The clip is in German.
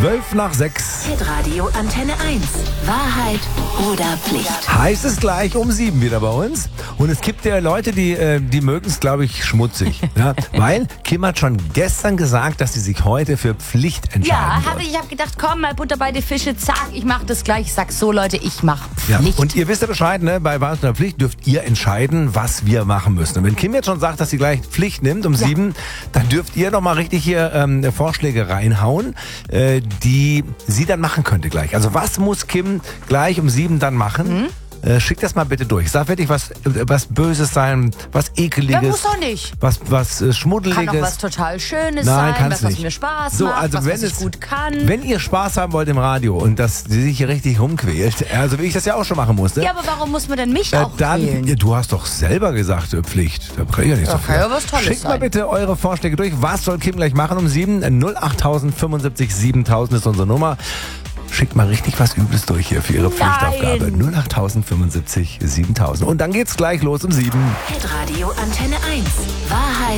5:12. Hitradio Antenne 1. Wahrheit oder Pflicht? Heißt es gleich um 7 wieder bei uns. Und es gibt ja Leute, die mögen es, glaube ich, schmutzig. Ja? Weil Kim hat schon gestern gesagt, dass sie sich heute für Pflicht entscheiden wird. Ich habe gedacht, komm, mal Butter bei die Fische, zack, ich mache das gleich. Ich sag so, Leute, ich mache Pflicht. Ja, und ihr wisst ja Bescheid, ne? Bei Wahrheit oder Pflicht dürft ihr entscheiden, was wir machen müssen. Und wenn Kim jetzt schon sagt, dass sie gleich Pflicht nimmt um 7, dann dürft ihr noch mal richtig hier Vorschläge reinhauen, die sie dann machen könnte gleich. Also was muss Kim gleich um 7 dann machen? Schick das mal bitte durch. Sag wirklich was Böses sein, was Ekeliges. Ja, muss doch nicht. Was Schmuddeliges. Kann auch was total Schönes Nein, sein, was was mir Spaß so, macht, also was ich gut kann. Wenn ihr Spaß haben wollt im Radio und dass sie sich hier richtig rumquält, also wie ich das ja auch schon machen musste. Ja, aber warum muss man denn mich auch quälen? Ja, du hast doch selber gesagt, Pflicht. Da krieg ich ja nicht so viel. Ja, was Tolles Schickt mal bitte eure Vorschläge durch. Was soll Kim gleich machen um 7? 08000 75 7000 ist unsere Nummer. Schickt mal richtig was Übles durch hier für ihre Pflichtaufgabe. 08000 75 7000. Und dann geht's gleich los um 7. Hitradio Antenne 1. Wahrheit